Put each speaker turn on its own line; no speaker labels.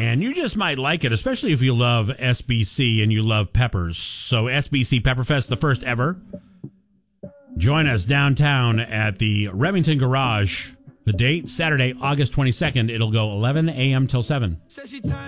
and you just might like it, especially if you love SBC and you love peppers. So SBC Pepperfest, the first ever. Join us downtown at the Remington Garage. The date, Saturday, August 22nd. It'll go 11 a.m. till 7.